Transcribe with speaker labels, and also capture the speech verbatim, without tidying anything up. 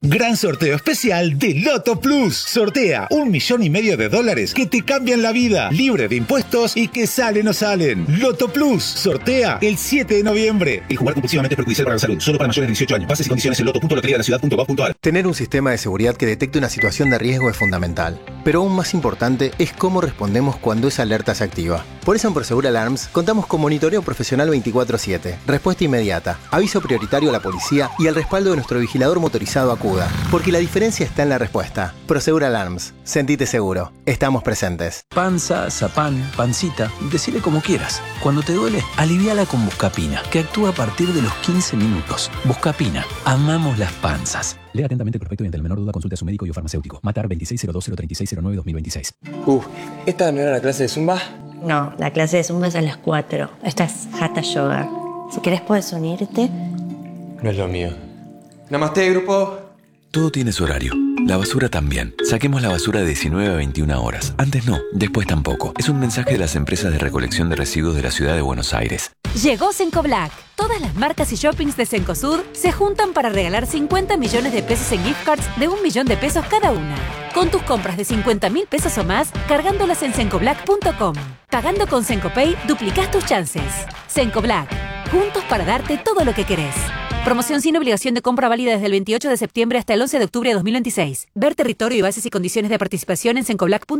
Speaker 1: Gran sorteo especial de Loto Plus. Sortea un millón y medio de dólares que te cambian la vida, libre de impuestos y que salen o salen. Loto Plus sortea el siete de noviembre. El jugar compulsivamente es perjudicial para la salud. Solo para mayores de dieciocho años. Bases y condiciones en loto punto lotería de la ciudad punto gov punto ar.
Speaker 2: Tener un sistema de seguridad que detecte una situación de riesgo es fundamental. Pero aún más importante es cómo respondemos cuando esa alerta se activa. Por eso en Prosegur Alarms contamos con monitoreo profesional veinticuatro siete, respuesta inmediata, aviso prioritario a la policía y el respaldo de nuestro vigilador motorizado Acuda. Porque la diferencia está en la respuesta. Prosegur Alarms. Sentite seguro. Estamos presentes.
Speaker 3: Panza, zapán, pancita, decile como quieras. Cuando te duele, aliviala con Buscapina, que actúa a partir de los quince minutos. Buscapina. Amamos las panzas.
Speaker 4: Lea atentamente el prospecto y ante la menor duda consulte a su médico y o farmacéutico. Matar veintiséis cero dos cero treinta y seis cero nueve dos mil veintiséis.
Speaker 5: Uh, ¿esta no era la clase de Zumba?
Speaker 6: No, la clase de Zumba es a las cuatro. Esta es Hatha Yoga. Si querés puedes unirte.
Speaker 5: No es lo mío. Namaste, grupo.
Speaker 7: Todo tiene su horario. La basura también. Saquemos la basura de diecinueve a veintiuna horas. Antes no, después tampoco. Es un mensaje de las empresas de recolección de residuos de la ciudad de Buenos Aires.
Speaker 8: Llegó Cencoblack. Todas las marcas y shoppings de Cencosud se juntan para regalar cincuenta millones de pesos en gift cards de un millón de pesos cada una. Con tus compras de cincuenta mil pesos o más, cargándolas en cencoblack punto com. Pagando con Cencopay, duplicás tus chances. Cencoblack. Juntos para darte todo lo que querés. Promoción sin obligación de compra válida desde el veintiocho de septiembre hasta el once de octubre de dos mil veintiséis. Ver territorio y bases y condiciones de participación en cencoblack punto com.